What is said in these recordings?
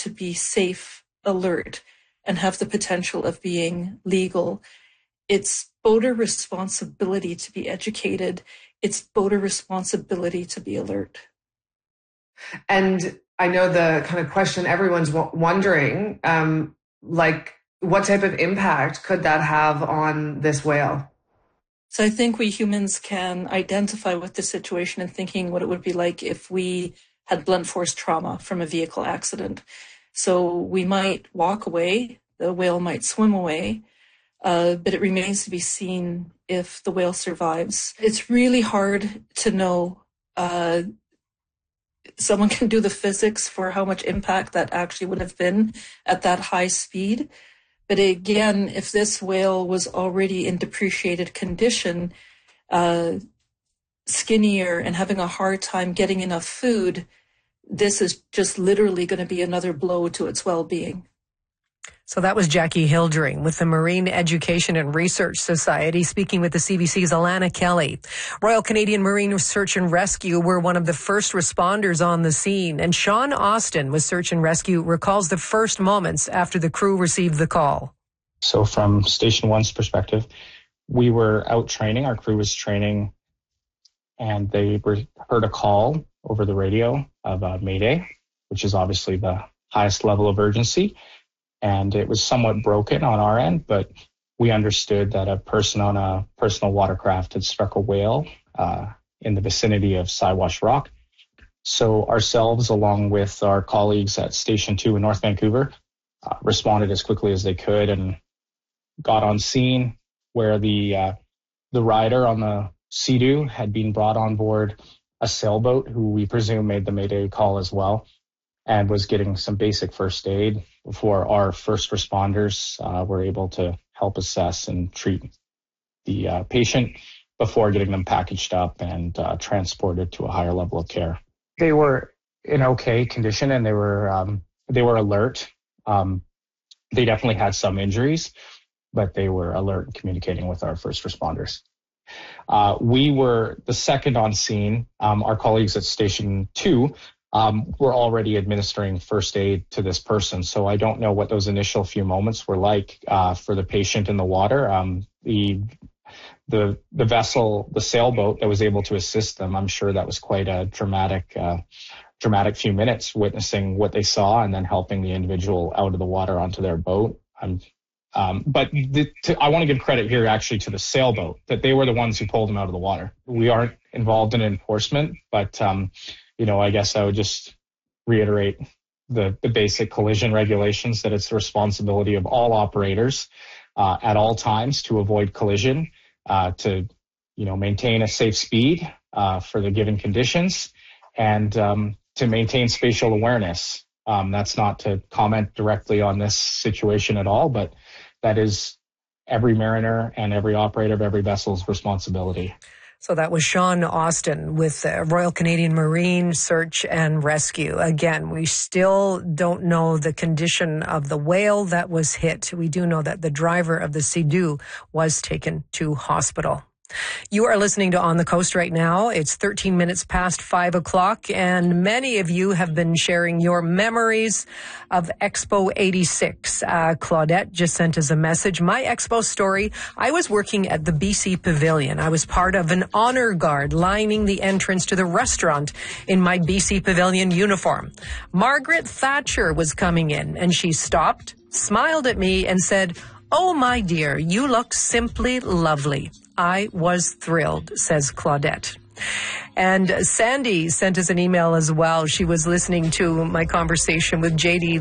to be safe, alert, and have the potential of being legal. It's boater responsibility to be educated. It's boater responsibility to be alert. And I know the kind of question everyone's wondering, like, what type of impact could that have on this whale? So I think we humans can identify with the situation and thinking what it would be like if we had blunt force trauma from a vehicle accident. So we might walk away, the whale might swim away, but it remains to be seen if the whale survives. It's really hard to know. Someone can do the physics for how much impact that actually would have been at that high speed. But again, if this whale was already in depreciated condition, skinnier and having a hard time getting enough food, this is just literally going to be another blow to its well-being. So that was Jackie Hildring with the Marine Education and Research Society speaking with the CBC's Alana Kelly. Royal Canadian Marine Search and Rescue were one of the first responders on the scene, and Sean Austin with Search and Rescue recalls the first moments after the crew received the call. So from Station 1's perspective, we were out training, our crew was training, and they heard a call over the radio of Mayday, which is obviously the highest level of urgency. And it was somewhat broken on our end, but we understood that a person on a personal watercraft had struck a whale in the vicinity of Siwash Rock. So ourselves, along with our colleagues at Station 2 in North Vancouver, responded as quickly as they could and got on scene where the rider on the Sea-Doo had been brought on board a sailboat who we presume made the Mayday call as well, and was getting some basic first aid before our first responders were able to help assess and treat the patient before getting them packaged up and transported to a higher level of care. They were in okay condition and they were alert. They definitely had some injuries, but they were alert and communicating with our first responders. We were the second on scene. Our colleagues at Station 2 were already administering first aid to this person. So I don't know what those initial few moments were like for the patient in the water. The vessel, the sailboat that was able to assist them, I'm sure that was quite a dramatic few minutes, witnessing what they saw and then helping the individual out of the water onto their boat. But I want to give credit here actually to the sailboat, that they were the ones who pulled them out of the water. We aren't involved in enforcement, but I guess I would just reiterate the basic collision regulations, that it's the responsibility of all operators at all times to avoid collision, to maintain a safe speed for the given conditions, and to maintain spatial awareness. That's not to comment directly on this situation at all, but that is every mariner and every operator of every vessel's responsibility. So that was Sean Austin with Royal Canadian Marine Search and Rescue. Again, we still don't know the condition of the whale that was hit. We do know that the driver of the Sea-Doo was taken to hospital. You are listening to On the Coast right now. It's 13 minutes past 5 o'clock, and many of you have been sharing your memories of Expo 86. Claudette just sent us a message. My Expo story, I was working at the BC Pavilion. I was part of an honor guard lining the entrance to the restaurant in my BC Pavilion uniform. Margaret Thatcher was coming in, and she stopped, smiled at me, and said, "Oh, my dear, you look simply lovely." I was thrilled, says Claudette. And Sandy sent us an email as well. She was listening to my conversation with Katie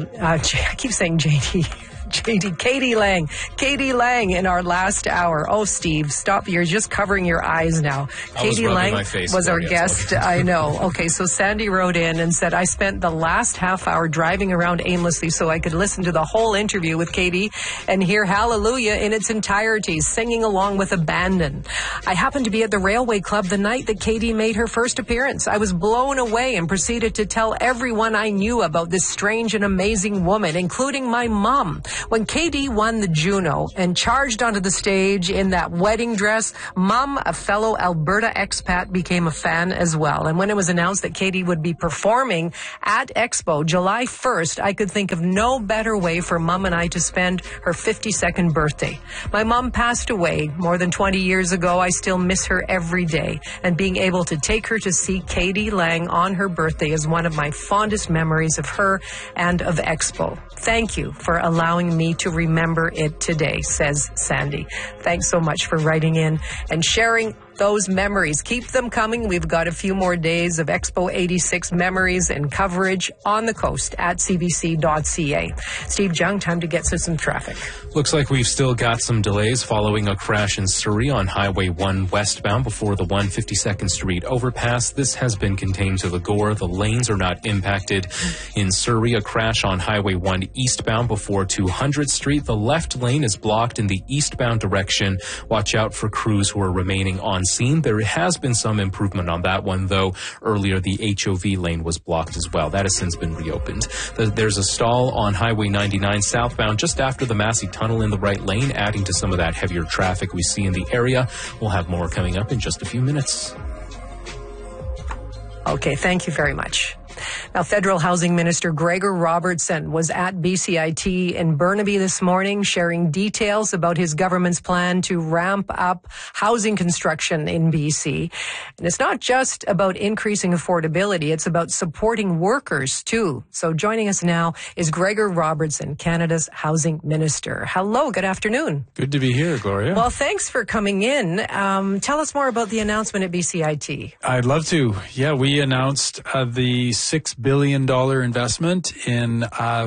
Lang in our last hour. Oh, Steve, stop. You're just covering your eyes now. Katie Lang was our guest. I know. Okay, so Sandy wrote in and said, I spent the last half hour driving around aimlessly so I could listen to the whole interview with Katie and hear Hallelujah in its entirety, singing along with abandon. I happened to be at the Railway Club the night that Katie made her her first appearance. I was blown away and proceeded to tell everyone I knew about this strange and amazing woman, including my mom. When Katie won the Juno and charged onto the stage in that wedding dress, Mom, a fellow Alberta expat, became a fan as well. And when it was announced that Katie would be performing at Expo July 1st, I could think of no better way for Mom and I to spend her 52nd birthday. My mom passed away more than 20 years ago. I still miss her every day. And being able to take her to see Katie Lang on her birthday is one of my fondest memories of her and of Expo. Thank you for allowing me to remember it today, says Sandy. Thanks so much for writing in and sharing those memories. Keep them coming. We've got a few more days of Expo 86 memories and coverage on the coast at cbc.ca. Steve Jung, time to get to some traffic. Looks like we've still got some delays following a crash in Surrey on Highway 1 westbound before the 152nd Street overpass. This has been contained to the Gore. The lanes are not impacted. In Surrey, a crash on Highway 1 eastbound before 200th Street. The left lane is blocked in the eastbound direction. Watch out for crews who are remaining on scene. There has been some improvement on that one, though. Earlier, the HOV lane was blocked as well. That has since been reopened. There's a stall on Highway 99 southbound just after the Massey Tunnel in the right lane, adding to some of that heavier traffic we see in the area. We'll have more coming up in just a few minutes. Okay, thank you very much. Now, Federal Housing Minister Gregor Robertson was at BCIT in Burnaby this morning, sharing details about his government's plan to ramp up housing construction in BC. And it's not just about increasing affordability, it's about supporting workers too. So joining us now is Gregor Robertson, Canada's Housing Minister. Hello, good afternoon. Good to be here, Gloria. Well, thanks for coming in. Tell us more about the announcement at BCIT. I'd love to. Yeah, we announced the $6 billion investment in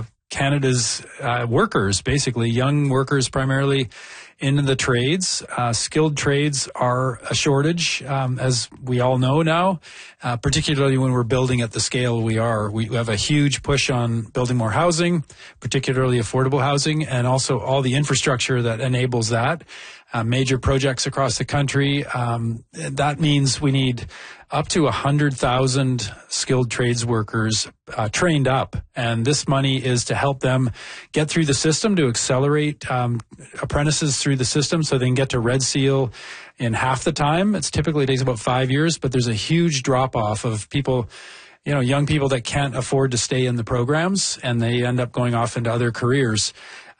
Canada's workers, basically young workers primarily in the trades. Skilled trades are a shortage, as we all know now, particularly when we're building at the scale we are. We have a huge push on building more housing, particularly affordable housing, and also all the infrastructure that enables that. Major projects across the country. That means we need up to 100,000 skilled trades workers trained up. And this money is to help them get through the system, to accelerate apprentices through the system so they can get to Red Seal in half the time. It typically takes about 5 years, but there's a huge drop-off of people, young people that can't afford to stay in the programs, and they end up going off into other careers.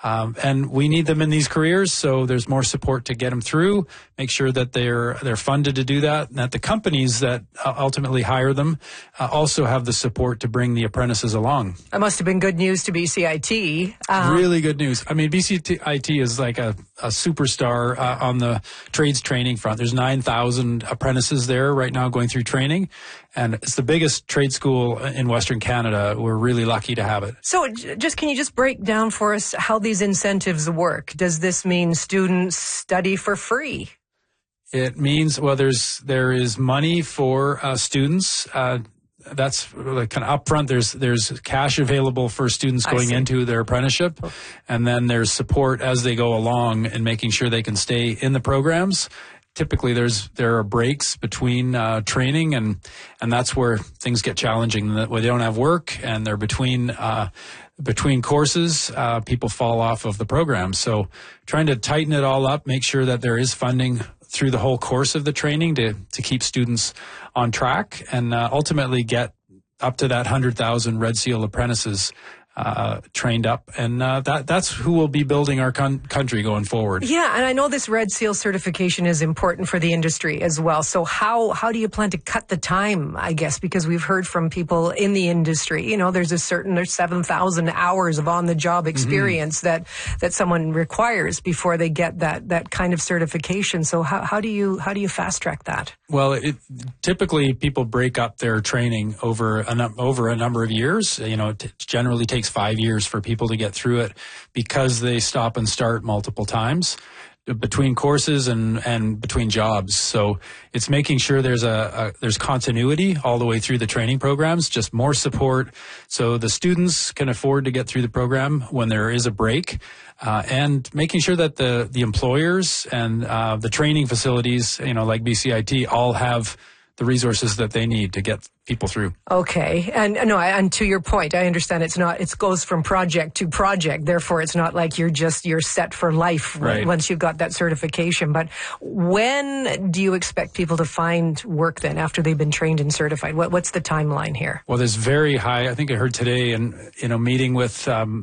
And we need them in these careers, so there's more support to get them through, make sure that they're funded to do that, and that the companies that ultimately hire them also have the support to bring the apprentices along. That must have been good news to BCIT. Really good news. I mean, BCIT is like a superstar on the trades training front. There's 9,000 apprentices there right now going through training. And it's the biggest trade school in Western Canada. We're really lucky to have it. So can you just break down for us how these incentives work? Does this mean students study for free? It means, well, there is money for students. That's like kind of upfront. There's cash available for students going into their apprenticeship. And then there's support as they go along and making sure they can stay in the programs. Typically, there are breaks between training, and that's where things get challenging. Where they don't have work and they're between courses, people fall off of the program. So, trying to tighten it all up, make sure that there is funding through the whole course of the training to keep students on track, and ultimately get up to that 100,000 Red Seal apprentices trained up, and that's who will be building our country going forward. Yeah, and I know this Red Seal certification is important for the industry as well. So how do you plan to cut the time, I guess, because we've heard from people in the industry, there's 7,000 hours of on-the-job experience that someone requires before they get that kind of certification. So how do you fast-track that? Well, typically people break up their training over a number of years. It generally takes 5 years for people to get through it because they stop and start multiple times between courses and between jobs. So it's making sure there's continuity all the way through the training programs, just more support so the students can afford to get through the program when there is a break, and making sure that the employers and the training facilities, like BCIT, all have the resources that they need to get people through. Okay. And to your point, I understand it goes from project to project. Therefore, it's not like you're set for life once you've got that certification. But when do you expect people to find work then after they've been trained and certified? What's the timeline here? Well, there's very high, I think I heard today, and, meeting with